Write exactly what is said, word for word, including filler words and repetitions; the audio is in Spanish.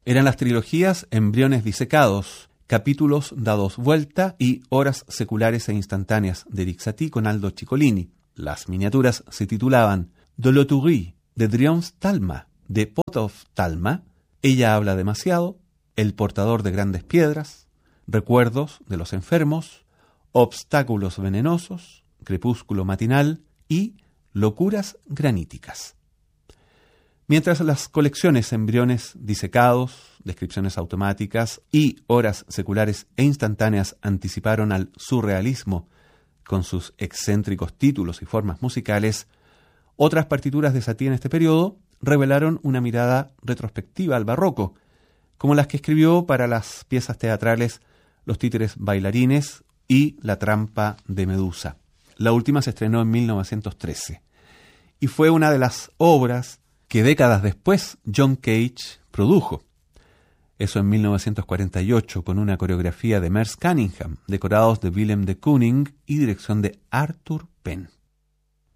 Eran las trilogías Embriones disecados, Capítulos dados vuelta y Horas seculares e instantáneas de Eric Satie con Aldo Ciccolini. Las miniaturas se titulaban De l'Auturie, de Drioms Talma, de Pot of Talma, Ella habla demasiado, El portador de grandes piedras, Recuerdos de los enfermos, Obstáculos venenosos, Crepúsculo matinal y Locuras graníticas. Mientras las colecciones Embriones disecados, Descripciones automáticas y Horas seculares e instantáneas anticiparon al surrealismo con sus excéntricos títulos y formas musicales, otras partituras de Satie en este periodo revelaron una mirada retrospectiva al barroco, como las que escribió para las piezas teatrales Los títeres bailarines y La trampa de Medusa. La última se estrenó en mil novecientos trece y fue una de las obras que décadas después John Cage produjo. Eso en mil novecientos cuarenta y ocho, con una coreografía de Merce Cunningham, decorados de Willem de Kooning y dirección de Arthur Penn.